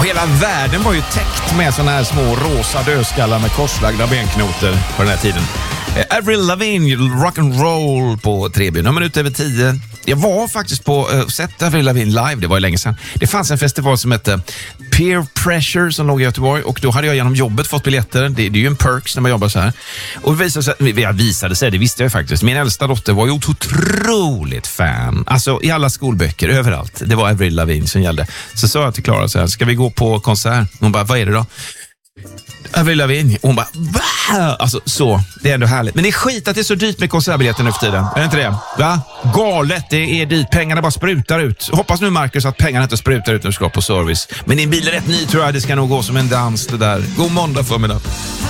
Och hela världen var ju täckt med såna här små rosa dödskallar med korslagda benknotor på den här tiden. Avril Lavigne, rock'n'roll på 3B, några minuter över 10. Jag var faktiskt på sett Avril Lavigne live, det var ju länge sedan. Det fanns en festival som hette Peer Pressure som låg i Göteborg och då hade jag genom jobbet fått biljetter. Det är ju en perks när man jobbar så här. Och visade sig, det visste jag faktiskt. Min äldsta dotter var ju otroligt fan. Alltså i alla skolböcker, överallt. Det var Avril Lavigne som gällde. Så sa jag till Klara så här, ska vi gå på konsert? Hon bara, vad är det då? Avril Lavigne. Hon bara, bah! Alltså så, det är ändå härligt. Men det är skit att det är så dyrt med konsertbiljetter nu för tiden. Är det inte det? Va? Galet, det är dit. Pengarna bara sprutar ut. Hoppas nu Marcus att pengarna inte sprutar ut när du ska på service. Men din bil är rätt ny tror jag. Det ska nog gå som en dans det där. God måndag för mig då.